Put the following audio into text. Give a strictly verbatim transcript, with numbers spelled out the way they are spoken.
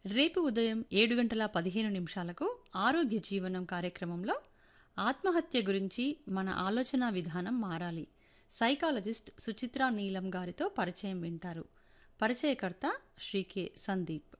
రేపు ఉదయం ఏడు గంటల పదిహేను నిమిషాలకు ఆరోగ్య జీవనం కార్యక్రమంలో ఆత్మహత్య గురించి మన ఆలోచన విధానం మారాలి, సైకాలజిస్ట్ సుచిత్రా నీలం గారితో పరిచయం వింటారు. పరిచయకర్త శ్రీ కె సందీప్.